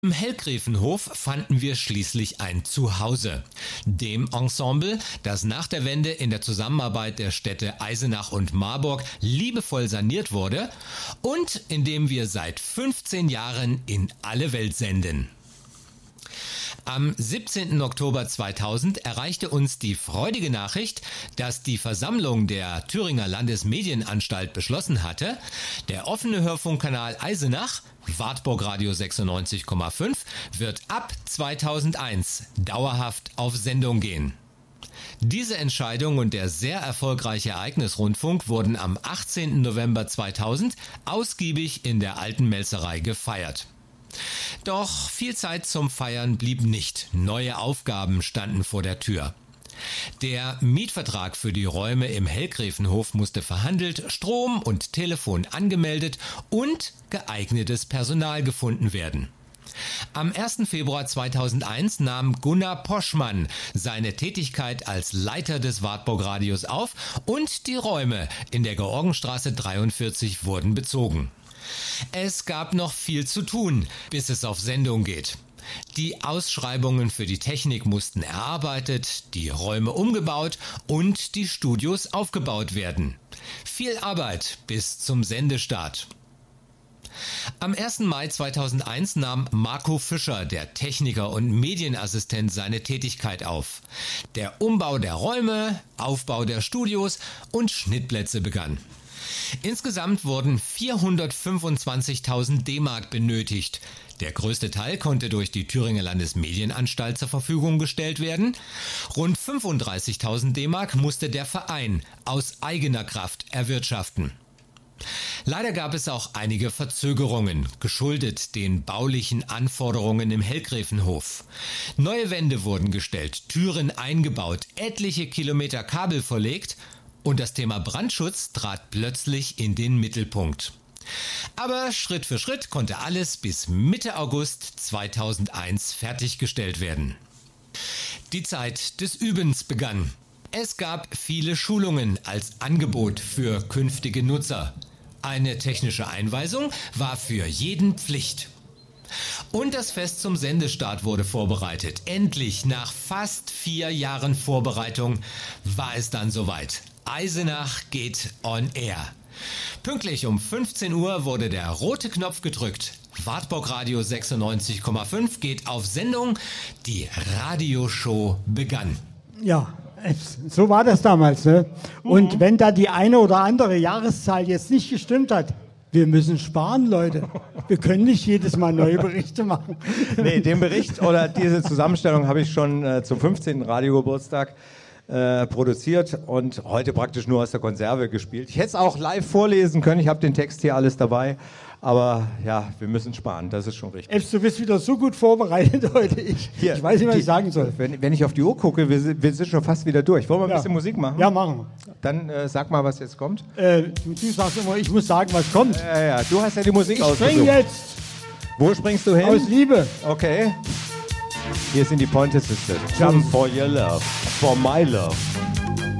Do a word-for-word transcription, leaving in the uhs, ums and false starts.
Im Hellgräfenhof fanden wir schließlich ein Zuhause. Dem Ensemble, das nach der Wende in der Zusammenarbeit der Städte Eisenach und Marburg liebevoll saniert wurde und in dem wir seit fünfzehn Jahren in alle Welt senden. Am siebzehnten Oktober zweitausend erreichte uns die freudige Nachricht, dass die Versammlung der Thüringer Landesmedienanstalt beschlossen hatte, der offene Hörfunkkanal Eisenach, Wartburg Radio sechsundneunzig Komma fünf, wird ab zweitausendeins dauerhaft auf Sendung gehen. Diese Entscheidung und der sehr erfolgreiche Ereignisrundfunk wurden am achtzehnten November zweitausend ausgiebig in der Alten Melzerei gefeiert. Doch viel Zeit zum Feiern blieb nicht. Neue Aufgaben standen vor der Tür. Der Mietvertrag für die Räume im Hellgräfenhof musste verhandelt, Strom und Telefon angemeldet und geeignetes Personal gefunden werden. Am ersten Februar zweitausendeins nahm Gunnar Poschmann seine Tätigkeit als Leiter des Wartburg Radios auf und die Räume in der Georgenstraße dreiundvierzig wurden bezogen. Es gab noch viel zu tun, bis es auf Sendung geht. Die Ausschreibungen für die Technik mussten erarbeitet, die Räume umgebaut und die Studios aufgebaut werden. Viel Arbeit bis zum Sendestart. Am ersten Mai zweitausendeins nahm Marco Fischer, der Techniker und Medienassistent, seine Tätigkeit auf. Der Umbau der Räume, Aufbau der Studios und Schnittplätze begann. Insgesamt wurden vierhundertfünfundzwanzigtausend D-Mark benötigt. Der größte Teil konnte durch die Thüringer Landesmedienanstalt zur Verfügung gestellt werden. Rund fünfunddreißigtausend D-Mark musste der Verein aus eigener Kraft erwirtschaften. Leider gab es auch einige Verzögerungen, geschuldet den baulichen Anforderungen im Hellgräfenhof. Neue Wände wurden gestellt, Türen eingebaut, etliche Kilometer Kabel verlegt und das Thema Brandschutz trat plötzlich in den Mittelpunkt. Aber Schritt für Schritt konnte alles bis Mitte August zweitausendeins fertiggestellt werden. Die Zeit des Übens begann. Es gab viele Schulungen als Angebot für künftige Nutzer. Eine technische Einweisung war für jeden Pflicht. Und das Fest zum Sendestart wurde vorbereitet. Endlich, nach fast vier Jahren Vorbereitung, war es dann soweit. Eisenach geht on air. Pünktlich um fünfzehn Uhr wurde der rote Knopf gedrückt. Wartburg Radio sechsundneunzig Komma fünf geht auf Sendung. Die Radioshow begann. Ja, so war das damals, ne? Und mhm. wenn da die eine oder andere Jahreszahl jetzt nicht gestimmt hat, wir müssen sparen, Leute. Wir können nicht jedes Mal neue Berichte machen. Nee, den Bericht oder diese Zusammenstellung habe ich schon äh, zum fünfzehnten Radiogeburtstag äh, produziert und heute praktisch nur aus der Konserve gespielt. Ich hätte es auch live vorlesen können, ich habe den Text hier alles dabei. Aber ja, wir müssen sparen, das ist schon richtig. Elfs, du bist wieder so gut vorbereitet heute. Ich, Hier, ich weiß nicht, was die, ich sagen soll. Wenn, wenn ich auf die Uhr gucke, wir sind, wir sind schon fast wieder durch. Wollen wir ein ja. bisschen Musik machen? Ja, machen wir. Dann äh, sag mal, was jetzt kommt. Äh, du, du sagst immer, ich muss sagen, was kommt. Ja, äh, ja, du hast ja die Musik ich ausgesucht. Ich spring jetzt. Wo springst du hin? Aus Liebe. Okay. Hier sind die Pointer Sisters. Jump for your love, for my love.